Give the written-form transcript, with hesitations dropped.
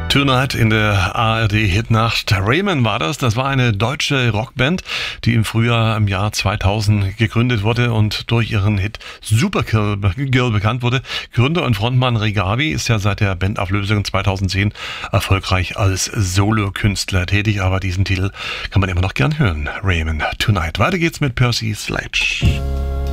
Tonight in der ARD-Hitnacht. Raymond war das. Das war eine deutsche Rockband, die im Frühjahr im Jahr 2000 gegründet wurde und durch ihren Hit Supergirl bekannt wurde. Gründer und Frontmann Regavi ist ja seit der Bandauflösung 2010 erfolgreich als Solokünstler tätig, aber diesen Titel kann man immer noch gern hören. Raymond Tonight. Weiter geht's mit Percy Sledge.